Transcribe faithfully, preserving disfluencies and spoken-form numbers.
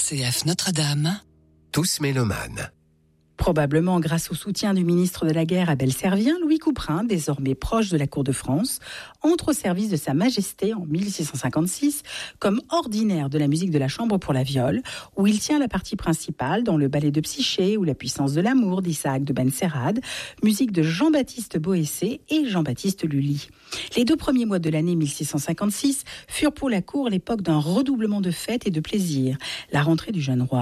C F Notre-Dame, tous mélomanes. Probablement grâce au soutien du ministre de la Guerre Abel Servien, Louis Couperin, désormais proche de la cour de France, entre au service de Sa Majesté en mille six cent cinquante-six comme ordinaire de la musique de la chambre pour la viole, où il tient la partie principale dans le ballet de Psyché ou la puissance de l'amour d'Isaac de Benserade, musique de Jean-Baptiste Boëssé et Jean-Baptiste Lully. Les deux premiers mois de l'année mille six cent cinquante-six furent pour la cour l'époque d'un redoublement de fêtes et de plaisirs, la rentrée du jeune roi.